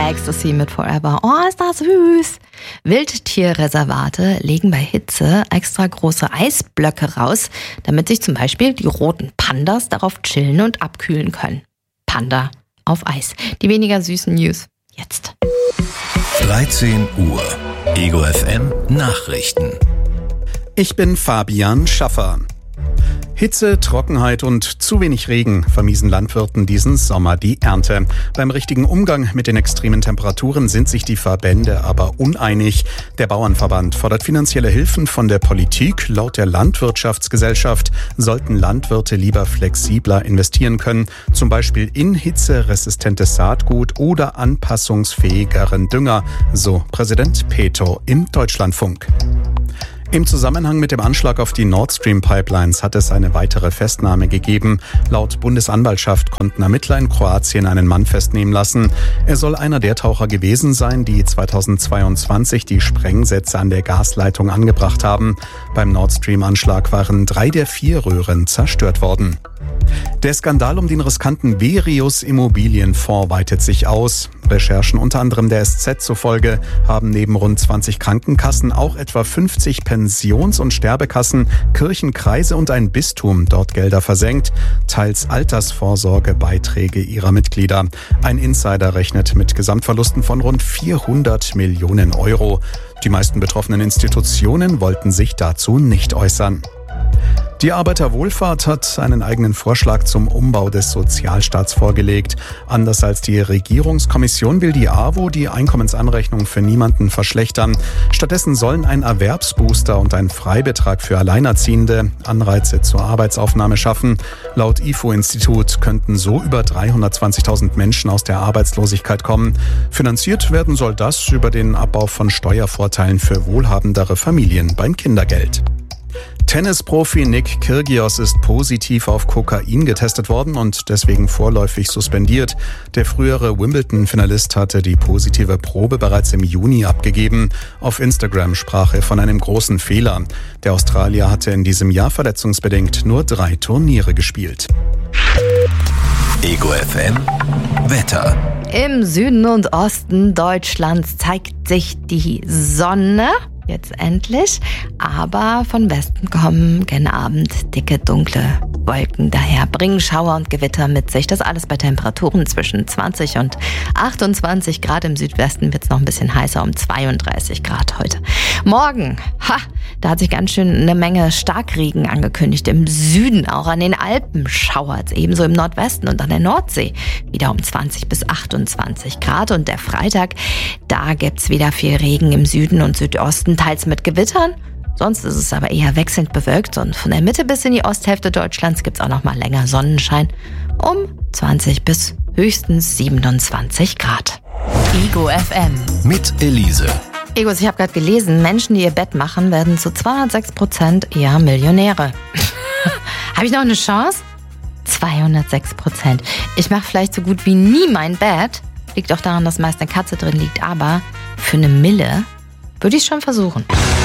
Ecstasy mit Forever. Oh, ist das süß. Wildtierreservate legen bei Hitze extra große Eisblöcke raus, damit sich zum Beispiel die roten Pandas darauf chillen und abkühlen können. Panda auf Eis. Die weniger süßen News jetzt. 13 Uhr. Ego FM Nachrichten. Ich bin Fabian Schaffer. Hitze, Trockenheit und zu wenig Regen vermiesen Landwirten diesen Sommer die Ernte. Beim richtigen Umgang mit den extremen Temperaturen sind sich die Verbände aber uneinig. Der Bauernverband fordert finanzielle Hilfen von der Politik. Laut der Landwirtschaftsgesellschaft sollten Landwirte lieber flexibler investieren können, zum Beispiel in hitzeresistentes Saatgut oder anpassungsfähigeren Dünger, so Präsident Peto im Deutschlandfunk. Im Zusammenhang mit dem Anschlag auf die Nord Stream Pipelines hat es eine weitere Festnahme gegeben. Laut Bundesanwaltschaft konnten Ermittler in Kroatien einen Mann festnehmen lassen. Er soll einer der Taucher gewesen sein, die 2022 die Sprengsätze an der Gasleitung angebracht haben. Beim Nord Stream-Anschlag waren 3 der 4 Röhren zerstört worden. Der Skandal um den riskanten Verius Immobilienfonds weitet sich aus. Recherchen unter anderem der SZ zufolge haben neben rund 20 Krankenkassen auch etwa 50 Pensions- und Sterbekassen, Kirchen, Kreise und ein Bistum dort Gelder versenkt, teils Altersvorsorgebeiträge ihrer Mitglieder. Ein Insider rechnet mit Gesamtverlusten von rund 400 Millionen Euro. Die meisten betroffenen Institutionen wollten sich dazu nicht äußern. Die Arbeiterwohlfahrt hat einen eigenen Vorschlag zum Umbau des Sozialstaats vorgelegt. Anders als die Regierungskommission will die AWO die Einkommensanrechnung für niemanden verschlechtern. Stattdessen sollen ein Erwerbsbooster und ein Freibetrag für Alleinerziehende Anreize zur Arbeitsaufnahme schaffen. Laut IFO-Institut könnten so über 320.000 Menschen aus der Arbeitslosigkeit kommen. Finanziert werden soll das über den Abbau von Steuervorteilen für wohlhabendere Familien beim Kindergeld. Tennisprofi Nick Kyrgios ist positiv auf Kokain getestet worden und deswegen vorläufig suspendiert. Der frühere Wimbledon-Finalist hatte die positive Probe bereits im Juni abgegeben. Auf Instagram sprach er von einem großen Fehler. Der Australier hatte in diesem Jahr verletzungsbedingt nur 3 Turniere gespielt. Ego FM Wetter. Im Süden und Osten Deutschlands zeigt sich die Sonne. Jetzt endlich, aber von Westen kommen gen Abend dicke, dunkle Wolken daher, bringen Schauer und Gewitter mit sich. Das alles bei Temperaturen zwischen 20 und 28 Grad. Im Südwesten wird es noch ein bisschen heißer, um 32 Grad heute. Morgen, da hat sich ganz schön eine Menge Starkregen angekündigt. Im Süden, auch an den Alpen schauert es, ebenso im Nordwesten und an der Nordsee. Wieder um 20 bis 28 Grad. Und der Freitag, da gibt's wieder viel Regen im Süden und Südosten, teils mit Gewittern. Sonst ist es aber eher wechselnd bewölkt und von der Mitte bis in die Osthälfte Deutschlands gibt's auch noch mal länger Sonnenschein um 20 bis höchstens 27 Grad. Ego FM Mit Elise. Egos, ich habe gerade gelesen, Menschen, die ihr Bett machen, werden zu 206% eher Millionäre. Habe ich noch eine Chance? 206%. Ich mache vielleicht so gut wie nie mein Bett. Liegt auch daran, dass meist eine Katze drin liegt, aber für eine Mille würde ich es schon versuchen.